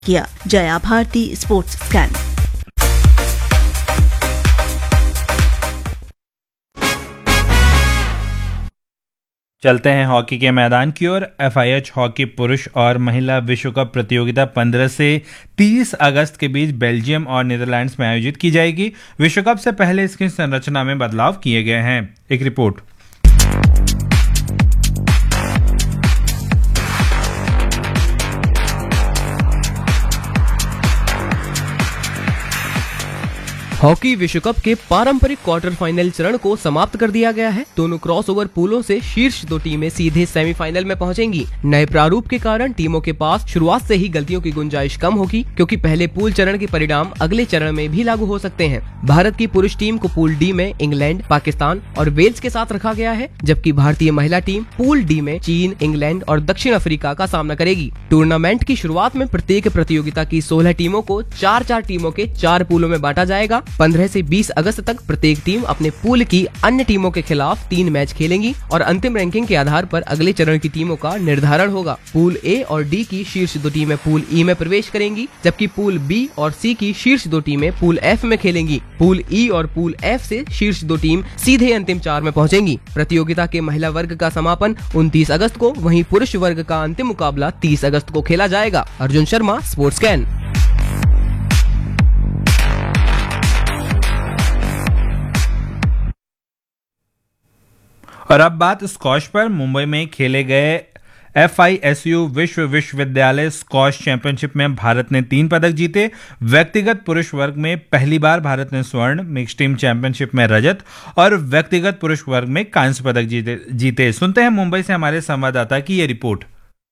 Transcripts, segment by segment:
किया। Jaya Bharti, sports scan. चलते हैं हॉकी के मैदान की ओर। FIH हॉकी पुरुष और महिला विश्व कप प्रतियोगिता 15 से 30 अगस्त के बीच बेल्जियम और नीदरलैंड्स में आयोजित की जाएगी। विश्व कप से पहले इसकी संरचना में बदलाव किए गए हैं। एक रिपोर्ट। हॉकी विश्व कप के पारंपरिक क्वार्टर फाइनल चरण को समाप्त कर दिया गया है। दोनों क्रॉसओवर पूलों से शीर्ष 2 टीमें सीधे सेमीफाइनल में पहुंचेंगी। नए प्रारूप के कारण टीमों के पास शुरुआत से ही गलतियों की गुंजाइश कम होगी, क्योंकि पहले पूल चरण के परिणाम अगले चरण में भी लागू हो सकते हैं। भारत की पुरुष टीम को पूल डी में इंग्लैंड, पाकिस्तान और वेल्स के साथ रखा गया है, जबकि भारतीय महिला टीम पूल डी में चीन, इंग्लैंड और दक्षिण अफ्रीका का सामना करेगी। टूर्नामेंट की शुरुआत में प्रत्येक प्रतियोगिता की 16 टीमों को 4-4 टीमों के 4 पूलों में बांटा जाएगा। 15 से 20 अगस्त तक प्रत्येक टीम अपने पूल की अन्य टीमों के खिलाफ 3 मैच खेलेंगी और अंतिम रैंकिंग के आधार पर अगले चरण की टीमों का निर्धारण होगा। पूल ए और डी की शीर्ष 2 टीमें पूल ई में प्रवेश करेंगी, जबकि पूल बी और सी की शीर्ष 2 टीमें पूल एफ में खेलेंगी। पूल ई और पूल एफ से शीर्ष 2 टीम सीधे अंतिम 4 में पहुंचेंगी। प्रतियोगिता के महिला वर्ग का समापन 29 अगस्त को, वहीं पुरुष वर्ग का अंतिम मुकाबला 30 अगस्त को खेला जाएगा। Arjun Sharma, sports scan. और अब बात स्क्वॉश पर। मुंबई में खेले गए FISU विश्वविद्यालय स्क्वॉश चैंपियनशिप में भारत ने 3 पदक जीते। व्यक्तिगत पुरुष वर्ग में पहली बार भारत ने स्वर्ण, मिक्स टीम चैंपियनशिप में रजत और व्यक्तिगत पुरुष वर्ग में कांस्य पदक जीते। सुनते हैं मुंबई से हमारे संवाददाता की ये report.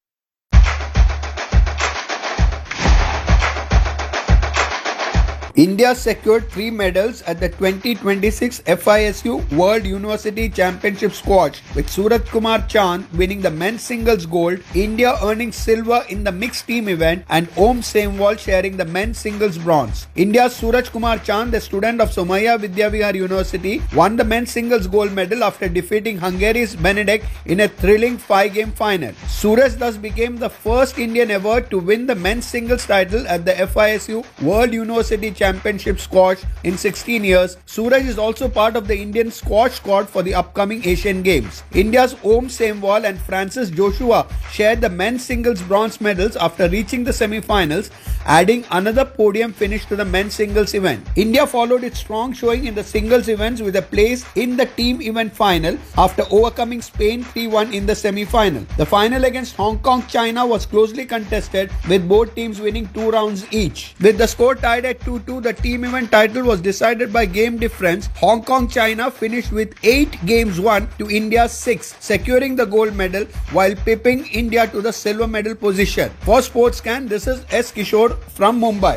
India secured 3 medals at the 2026 FISU World University Championship Squash, with Suraj Kumar Chand winning the men's singles gold, India earning silver in the mixed team event, and Om Semwal sharing the men's singles bronze. India's Suraj Kumar Chand, a student of Somaiya Vidyavihar University, won the men's singles gold medal after defeating Hungary's Benedek in a thrilling 5-game final. Suraj thus became the first Indian ever to win the men's singles title at the FISU World University Championship Squash in 16 years. Suraj is also part of the Indian squash squad for the upcoming Asian Games. India's Om Semwal and Francis Joshua shared the men's singles bronze medals after reaching the semi-finals, adding another podium finish to the men's singles event. India followed its strong showing in the singles events with a place in the team event final after overcoming Spain 3-1 in the semi-final. The final against Hong Kong, China was closely contested, with both teams winning 2 rounds each. With the score tied at 2-2, the team event title was decided by game difference. Hong Kong, China finished with 8 games won to India's 6, securing the gold medal while pipping India to the silver medal position. For Sports Scan, this is S. Kishore from Mumbai.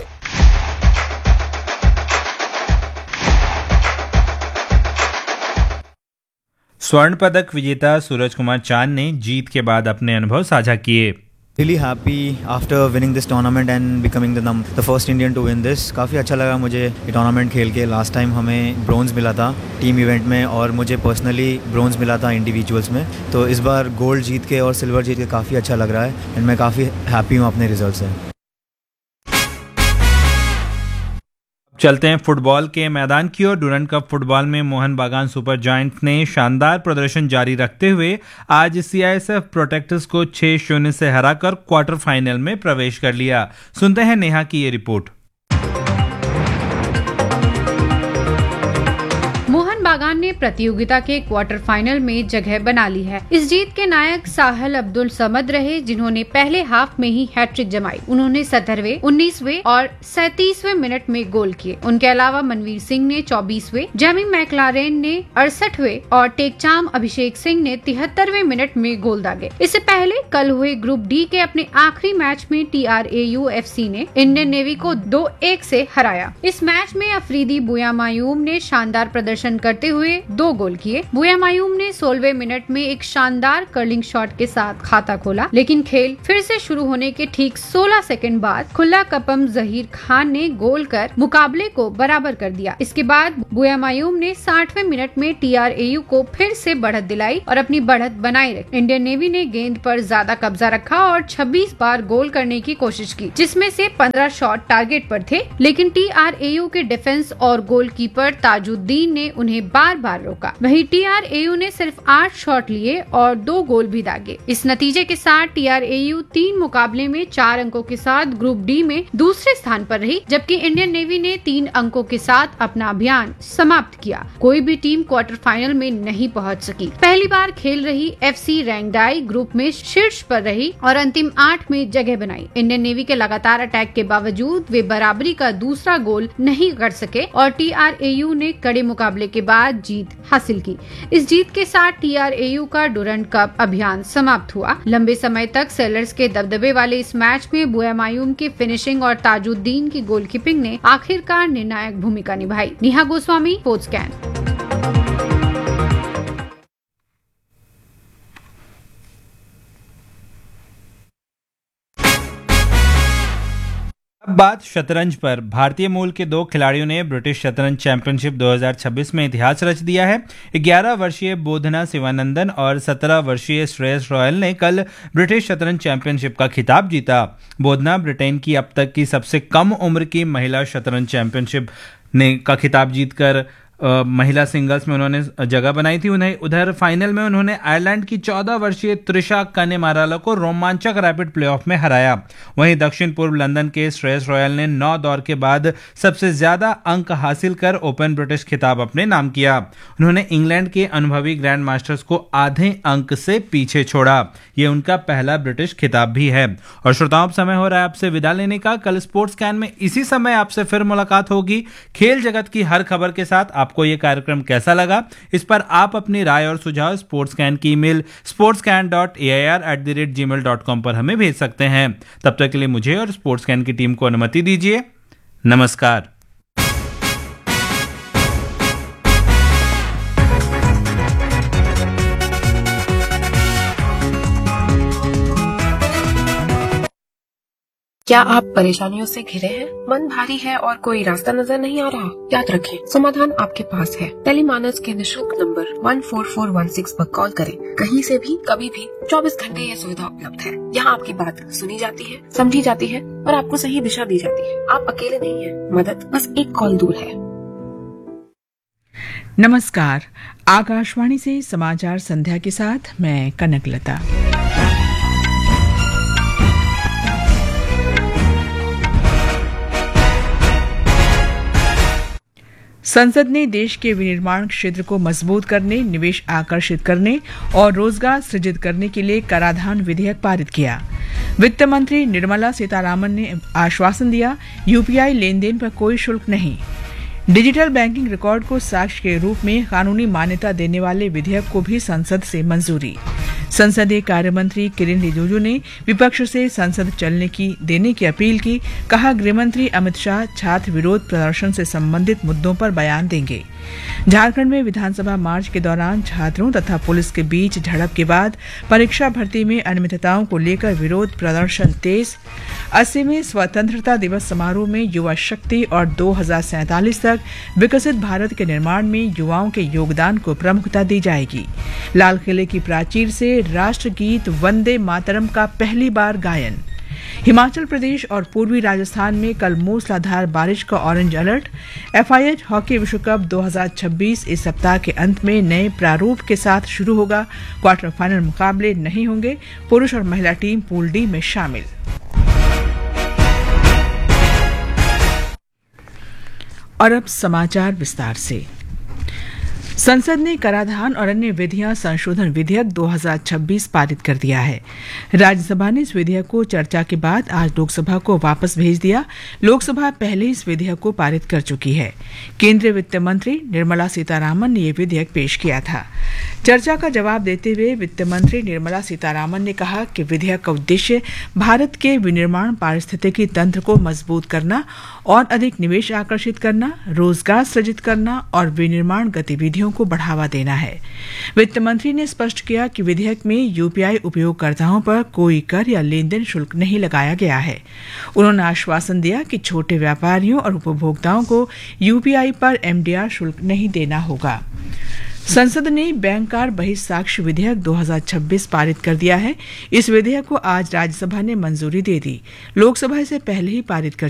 स्वर्ण पदक विजेता सूरज कुमार चांद ने जीत के बाद अपने अनुभव साझा किए। Really happy after winning this tournament and becoming the first Indian to win this. काफ़ी अच्छा लगा मुझे ये टूर्नामेंट खेल के। लास्ट टाइम हमें ब्रोंज मिला था टीम इवेंट में और मुझे पर्सनली ब्रोंज मिला था इंडिविजुअल्स में। तो इस बार गोल्ड जीत के और सिल्वर जीत के काफ़ी अच्छा लग रहा है एंड मैं काफ़ी हैप्पी हूँ अपने रिजल्ट से। चलते हैं फुटबॉल के मैदान की ओर। डूरंड कप फुटबॉल में मोहन बागान सुपर जायंट्स ने शानदार प्रदर्शन जारी रखते हुए आज CISF प्रोटेक्टर्स को 6-0 से हराकर क्वार्टर फाइनल में प्रवेश कर लिया। सुनते हैं नेहा की ये रिपोर्ट। मोहन बागान ने प्रतियोगिता के क्वार्टर फाइनल में जगह बना ली है। इस जीत के नायक साहिल अब्दुल समद रहे, जिन्होंने पहले हाफ में ही हैट्रिक जमाई। उन्होंने 17वें, 19वें और 37वें मिनट में गोल किए। उनके अलावा मनवीर सिंह ने 24वें, जेमी मैकलारेन ने 68वें और टेकचाम अभिषेक सिंह ने 73वें मिनट में गोल दागे। इससे पहले कल हुए ग्रुप डी के अपने आखिरी मैच में TRAU FC ने इंडियन नेवी को 2-1 से हराया। इस मैच में अफरीदी बुयामायूम ने शानदार प्रदर्शन करते हुए 2 गोल किए। बुया मायूम ने 16वें मिनट में एक शानदार कर्लिंग शॉट के साथ खाता खोला, लेकिन खेल फिर से शुरू होने के ठीक 16 सेकंड बाद खुला कपम जहीर खान ने गोल कर मुकाबले को बराबर कर दिया। इसके बाद बुया मायूम ने 60वें मिनट में TRAU को फिर से बढ़त दिलाई और अपनी बढ़त बनाए रखी। इंडियन नेवी ने गेंद पर ज्यादा कब्जा रखा और 26 बार गोल करने की कोशिश की, जिसमें से 15 शॉट टारगेट पर थे, लेकिन TRAU के डिफेंस और गोलकीपर ताजुद्दीन ने उन्हें बार बार रोका। वहीं TRAU ने सिर्फ 8 शॉट लिए और 2 गोल भी दागे। इस नतीजे के साथ TRAU 3 मुकाबले में 4 अंकों के साथ ग्रुप डी में दूसरे स्थान पर रही, जबकि इंडियन नेवी ने 3 अंकों के साथ अपना अभियान समाप्त किया। कोई भी टीम क्वार्टर फाइनल में नहीं पहुंच सकी। पहली बार खेल रही FC रैंगडाई ग्रुप में शीर्ष पर रही और अंतिम 8 में जगह बनाई। इंडियन नेवी के लगातार अटैक के बावजूद वे बराबरी का दूसरा गोल नहीं कर सके और TRAU ने कड़े मुकाबले के बाद जीत हासिल की। इस जीत के साथ TRAU का डुरंड कप अभियान समाप्त हुआ। लंबे समय तक सेलर्स के दबदबे वाले इस मैच में बुया मायूम की फिनिशिंग और ताजुद्दीन की गोलकीपिंग ने आखिरकार निर्णायक भूमिका निभाई। Neha Goswami, sports scan. अब बात शतरंज पर। भारतीय मूल के 2 खिलाड़ियों ने ब्रिटिश शतरंज चैंपियनशिप 2026 में इतिहास रच दिया है। 11 वर्षीय बोधना शिवानंदन और 17 वर्षीय श्रेयस रॉयल ने कल ब्रिटिश शतरंज चैंपियनशिप का खिताब जीता। बोधना ब्रिटेन की अब तक की सबसे कम उम्र की महिला शतरंज चैंपियनशिप का खिताब जीतकर महिला सिंगल्स में उन्होंने जगह बनाई थी। उधर फाइनल में उन्होंने आयरलैंड की 14 वर्षीय त्रिशा कनेमाराला को रोमांचक रैपिड प्लेऑफ में हराया। वहीं दक्षिण पूर्व लंदन के श्रेयस रॉयल ने 9 दौर के बाद सबसे ज्यादा अंक हासिल कर ओपन ब्रिटिश खिताब अपने नाम किया। उन्होंने इंग्लैंड के अनुभवी ग्रैंड मास्टर्स को आधे अंक से पीछे छोड़ा। यह उनका पहला ब्रिटिश खिताब भी है। और श्रोताओं, समय हो रहा है आपसे विदा लेने का। कल स्पोर्ट्स कैन में इसी समय आपसे फिर मुलाकात होगी। खेल जगत की हर खबर के साथ आपको यह कार्यक्रम कैसा लगा, इस पर आप अपनी राय और सुझाव स्पोर्ट्स कैन की ईमेल sportscan.air@gmail.com पर हमें भेज सकते हैं। तब तक के लिए मुझे और स्पोर्ट्स कैन की टीम को अनुमति दीजिए। नमस्कार। क्या आप परेशानियों से घिरे हैं? मन भारी है और कोई रास्ता नजर नहीं आ रहा? याद रखें, समाधान आपके पास है। टेलीमानस के निःशुल्क नंबर 14416 पर कॉल करें। कहीं से भी, कभी भी, 24 घंटे ये सुविधा उपलब्ध है। यहाँ आपकी बात सुनी जाती है, समझी जाती है और आपको सही दिशा दी जाती है। आप अकेले नहीं हैं। मदद बस एक कॉल दूर है। नमस्कार, आकाशवाणी से समाचार संध्या के साथ मैं कनकलता। संसद ने देश के विनिर्माण क्षेत्र को मजबूत करने, निवेश आकर्षित करने और रोजगार सृजित करने के लिए कराधान विधेयक पारित किया। वित्त मंत्री निर्मला सीतारामन ने आश्वासन दिया, यूपीआई लेन देन पर कोई शुल्क नहीं। डिजिटल बैंकिंग रिकॉर्ड को साक्ष्य के रूप में कानूनी मान्यता देने वाले विधेयक को भी संसद से मंजूरी। संसदीय कार्य मंत्री किरेन रिजिजू ने विपक्ष से संसद चलने की देने की अपील की। कहा, गृहमंत्री अमित शाह छात्र विरोध प्रदर्शन से संबंधित मुद्दों पर बयान देंगे। झारखंड में विधानसभा मार्च के दौरान छात्रों तथा पुलिस के बीच झड़प के बाद परीक्षा भर्ती में अनियमितताओं को लेकर विरोध प्रदर्शन तेज। 80वें स्वतंत्रता दिवस समारोह में युवा शक्ति और 2047 तक विकसित भारत के निर्माण में युवाओं के योगदान को प्रमुखता दी जाएगी। लाल किले की प्राचीर से राष्ट्रगीत वंदे मातरम का पहली बार गायन। हिमाचल प्रदेश और पूर्वी राजस्थान में कल मूसलाधार बारिश का ऑरेंज अलर्ट। FIH हॉकी विश्व कप 2026 इस सप्ताह के अंत में नए प्रारूप के साथ शुरू होगा। क्वार्टर फाइनल मुकाबले नहीं होंगे। पुरुष और महिला टीम पूल डी में शामिल। और अब समाचार विस्तार से। संसद ने कराधान और अन्य विधियां संशोधन विधेयक 2026 पारित कर दिया है। राज्यसभा ने इस विधेयक को चर्चा के बाद आज लोकसभा को वापस भेज दिया। लोकसभा पहले इस विधेयक को पारित कर चुकी है। केंद्रीय वित्त मंत्री निर्मला सीतारामन ने यह विधेयक पेश किया था। चर्चा का जवाब देते हुए वित्त मंत्री निर्मला सीतारामन ने कहा कि विधेयक का उद्देश्य भारत के विनिर्माण पारिस्थितिकी तंत्र को मजबूत करना और अधिक निवेश आकर्षित करना, रोजगार सृजित करना और विनिर्माण गतिविधियों गतिविधियों को बढ़ावा देना है। वित्त मंत्री ने स्पष्ट किया कि विधेयक में यूपीआई उपयोगकर्ताओं पर कोई कर या लेन देन शुल्क नहीं लगाया गया है। उन्होंने आश्वासन दिया कि छोटे व्यापारियों और उपभोक्ताओं को यूपीआई पर एमडीआर शुल्क नहीं देना होगा। संसद ने बैंकर बहिस्साक्ष्य विधेयक 2026 पारित कर दिया है। इस विधेयक को आज राज्यसभा ने मंजूरी दे दी। लोकसभा इसे पहले ही पारित कर